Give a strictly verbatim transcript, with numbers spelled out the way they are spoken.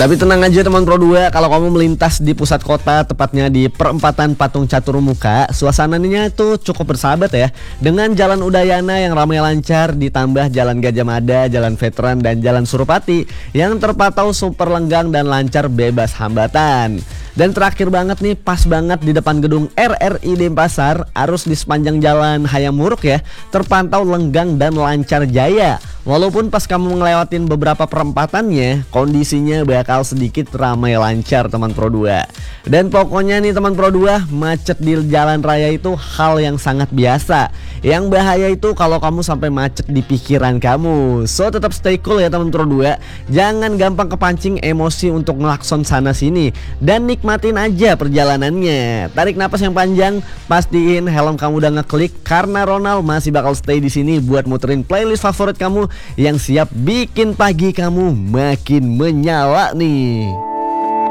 Tapi tenang aja teman Pro dua, kalau kamu melintas di pusat kota, tepatnya di perempatan Patung Caturmuka, suasananya itu cukup bersahabat ya. Dengan Jalan Udayana yang ramai lancar, ditambah Jalan Gajah Mada, Jalan Veteran, dan Jalan Suropati yang terpantau super lenggang dan lancar bebas hambatan. Dan terakhir banget nih, pas banget di depan gedung R R I Denpasar, arus di sepanjang Jalan Hayam Wuruk ya, terpantau lenggang dan lancar jaya. Walaupun pas kamu ngelewatin beberapa perempatannya, kondisinya bakal sedikit ramai lancar teman Pro dua. Dan pokoknya nih teman Pro dua, macet di jalan raya itu hal yang sangat biasa. Yang bahaya itu kalau kamu sampai macet di pikiran kamu. So tetap stay cool ya teman Pro dua. Jangan gampang kepancing emosi untuk ngelakson sana sini, dan nikmatin aja perjalanannya. Tarik napas yang panjang, pastiin helm kamu udah ngeklik, karena Ronald masih bakal stay di sini buat muterin playlist favorit kamu yang siap bikin pagi kamu makin menyala nih.